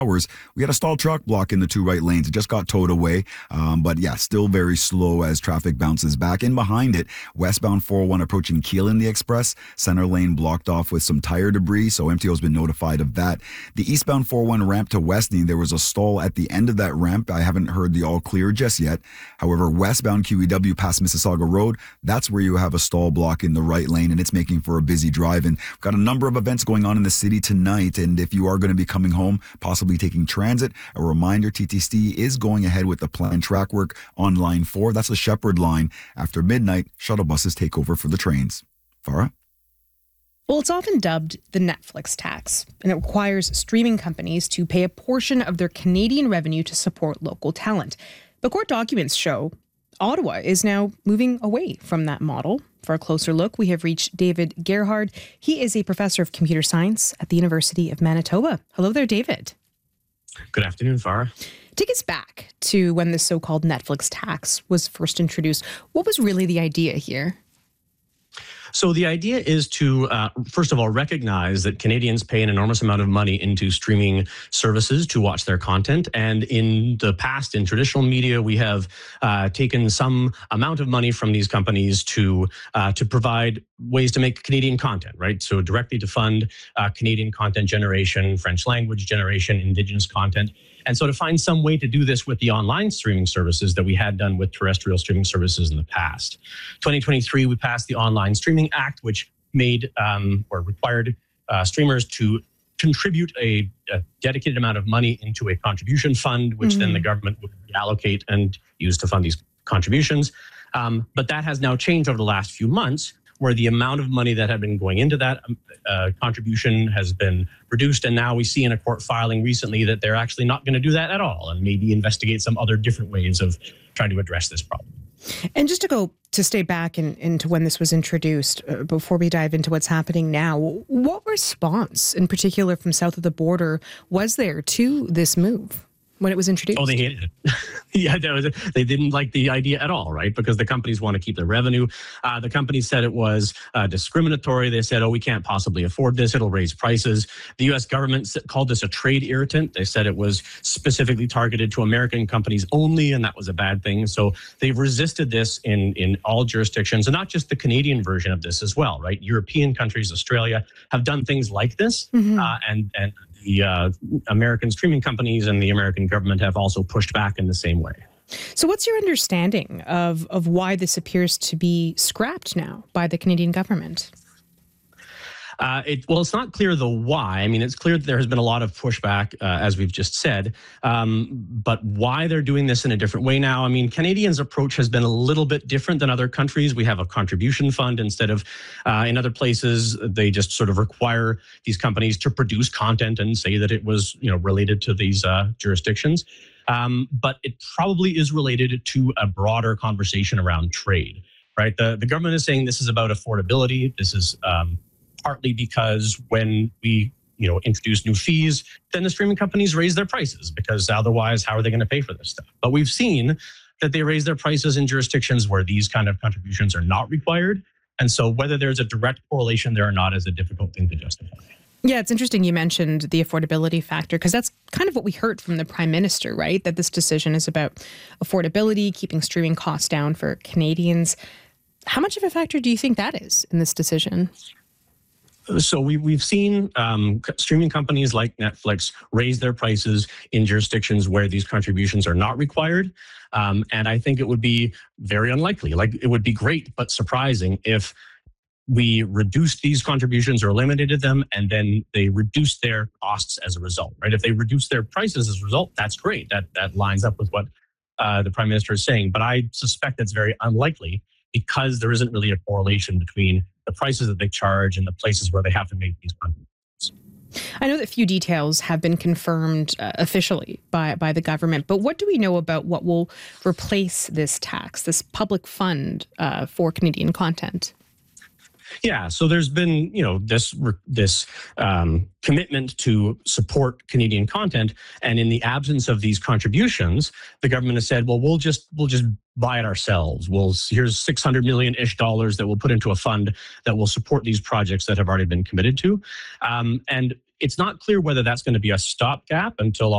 hours, we had a stalled truck blocking the two right lanes. It just got towed away. But yeah, still very slow as traffic bounces back. In behind it, westbound 401 approaching Keele in the Express, center lane blocked off with some tire debris. So MTO has been notified of that. The eastbound 401 ramp to Westney, there was a stall at the end of that ramp. I haven't heard the all clear just yet. However, westbound QEW past Mississauga Road, that's where you have a stall block in the right lane, and it's making for a busy drive. And we've got a number of events going on in the city tonight. And if you are going to be coming home, possibly taking transit, a reminder, TTC is going ahead with the planned track work on Line 4. That's the Shepherd line. After midnight, shuttle buses take over for the trains. Farah? Well, it's often dubbed the Netflix tax, and it requires streaming companies to pay a portion of their Canadian revenue to support local talent. But court documents show Ottawa is now moving away from that model. For a closer look, we have reached David Gerhard. He is a professor of computer science at the University of Manitoba. Hello there, David. Good afternoon, Farah. Take us back to when this so-called Netflix tax was first introduced. What was really the idea here? So the idea is to, first of all, recognize that Canadians pay an enormous amount of money into streaming services to watch their content. And in the past, in traditional media, we have taken some amount of money from these companies to provide ways to make Canadian content, right? So directly to fund Canadian content generation, French language generation, Indigenous content. And so to find some way to do this with the online streaming services that we had done with terrestrial streaming services in the past. 2023, we passed the Online Streaming Act, which made or required streamers to contribute a dedicated amount of money into a contribution fund, which then the government would allocate and use to fund these contributions. But that has now changed over the last few months, where the amount of money that had been going into that contribution has been reduced. And now we see in a court filing recently that they're actually not going to do that at all and maybe investigate some other different ways of trying to address this problem. And just to stay back into when this was introduced, before we dive into what's happening now, what response in particular from south of the border was there to this move when it was introduced? Oh, they hated it. Yeah, they didn't like the idea at all, right? Because the companies want to keep their revenue. The companies said it was discriminatory. They said, oh, we can't possibly afford this. It'll raise prices. The U.S. government called this a trade irritant. They said it was specifically targeted to American companies only, and that was a bad thing. So they've resisted this in all jurisdictions, and not just the Canadian version of this as well, right? European countries, Australia, have done things like this, and the American streaming companies and the American government have also pushed back in the same way. So what's your understanding of why this appears to be scrapped now by the Canadian government? It's not clear the why. I mean, it's clear that there has been a lot of pushback, as we've just said, but why they're doing this in a different way now. I mean, Canadians' approach has been a little bit different than other countries. We have a contribution fund instead of in other places, they just sort of require these companies to produce content and say that it was, related to these jurisdictions. But it probably is related to a broader conversation around trade, right? The government is saying this is about affordability. This is partly because when we introduce new fees, then the streaming companies raise their prices, because otherwise, how are they going to pay for this stuff? But we've seen that they raise their prices in jurisdictions where these kind of contributions are not required. And so whether there's a direct correlation there or not is a difficult thing to justify. Yeah, it's interesting you mentioned the affordability factor, because that's kind of what we heard from the Prime Minister, right? That this decision is about affordability, keeping streaming costs down for Canadians. How much of a factor do you think that is in this decision? So we've seen streaming companies like Netflix raise their prices in jurisdictions where these contributions are not required. And I think it would be very unlikely. Like, it would be great, but surprising if we reduced these contributions or eliminated them, and then they reduced their costs as a result, right? If they reduce their prices as a result, that's great. That lines up with what the Prime Minister is saying. But I suspect that's very unlikely, because there isn't really a correlation between the prices that they charge and the places where they have to make these contributions. I know that few details have been confirmed officially by the government, but what do we know about what will replace this tax, this public fund for Canadian content? Yeah, so there's been, this commitment to support Canadian content, and in the absence of these contributions, the government has said, well, we'll just buy it ourselves. Here's $600 million-ish that we'll put into a fund that will support these projects that have already been committed to, and it's not clear whether that's going to be a stopgap until